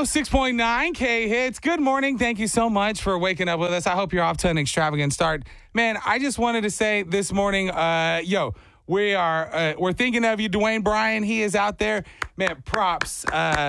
106.9 K Hits. Good morning. Thank you so much for waking up with us. I hope you're off to an extravagant start. Man, I just wanted to say this morning, we're thinking of you, Dwayne Bryan. He is out there. Man, props.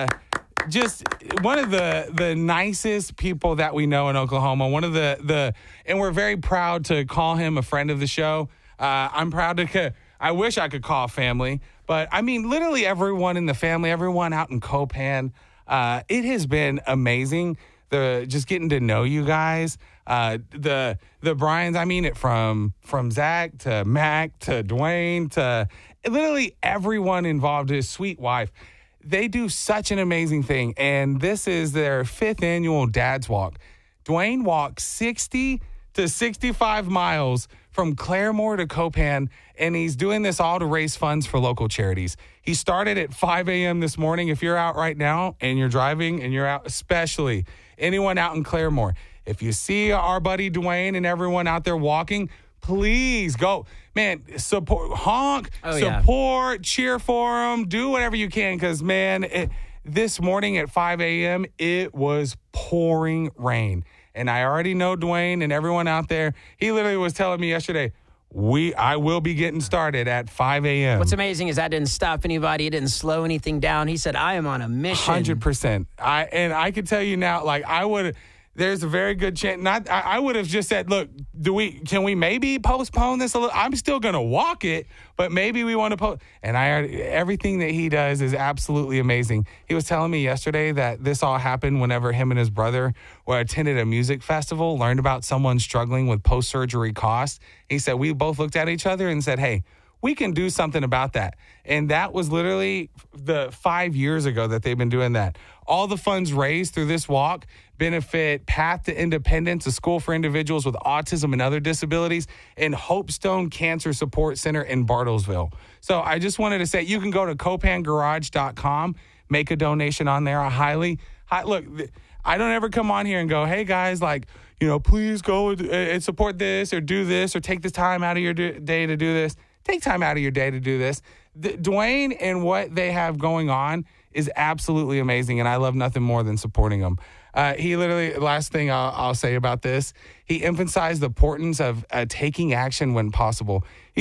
Just one of the nicest people that we know in Oklahoma. One of the and we're very proud to call him a friend of the show. I'm proud to. I wish I could call family, but I mean, literally everyone in the family, everyone out in Copan. It has been amazing. Just getting to know you guys. The Bryans. I mean it from Zach to Mac to Dwayne to literally everyone involved. His sweet wife. They do such an amazing thing, and this is their 5th annual Dad's Walk. Dwayne walked 60 to 65 miles from Claremore to Copan, and he's doing this all to raise funds for local charities. He started at 5 a.m. this morning. If you're out right now and you're driving and you're out, especially anyone out in Claremore, if you see our buddy Dwayne and everyone out there walking, please go. Man, support, honk, support, cheer for him, do whatever you can because, man, this morning at 5 a.m., it was pouring rain. And I already know Dwayne and everyone out there. He literally was telling me yesterday, I will be getting started at 5 a.m. What's amazing is that didn't stop anybody. It didn't slow anything down. He said, I am on a mission. 100%. I can tell you now, like, there's a very good chance. I would have just said, look, can we maybe postpone this a little? I'm still going to walk it, but maybe we want to post. And everything that he does is absolutely amazing. He was telling me yesterday that this all happened whenever him and his brother attended a music festival, learned about someone struggling with post-surgery costs. He said, we both looked at each other and said, hey, we can do something about that. And that was literally the 5 years ago that they've been doing that. All the funds raised through this walk benefit Path to Independence, a school for individuals with autism and other disabilities, and Hopestone Cancer Support Center in Bartlesville. So I just wanted to say you can go to copangarage.com, make a donation on there. Look, I don't ever come on here and go, hey, guys, like, please go and support this or do this or take this time out of your day to do this. Take time out of your day to do this. Dwayne and what they have going on is absolutely amazing, and I love nothing more than supporting them. He literally, last thing I'll say about this, he emphasized the importance of taking action when possible. He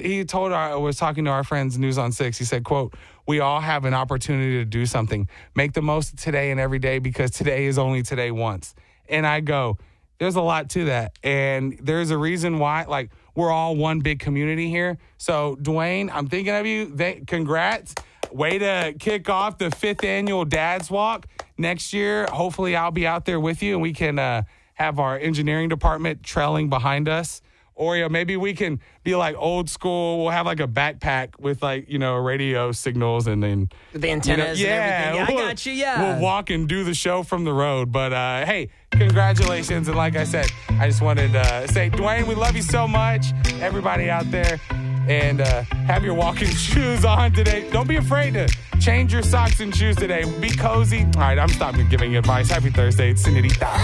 was talking to our friends, News on 6, he said, quote, we all have an opportunity to do something. Make the most of today and every day because today is only today once. And I go, there's a lot to that. And there's a reason why, like, we're all one big community here. So, Dwayne, I'm thinking of you. Congrats. Way to kick off the 5th annual Dad's Walk. Next year, hopefully I'll be out there with you and we can have our engineering department trailing behind us. Or maybe we can be like old school. We'll have like a backpack with radio signals and then the antennas and everything. Yeah, I got you, yeah. We'll walk and do the show from the road. But hey, congratulations. And like I said, I just wanted to say, Dwayne, we love you so much. Everybody out there. And have your walking shoes on today. Don't be afraid to change your socks and shoes today. Be cozy. All right, I'm stopping giving advice. Happy Thursday. It's Senorita.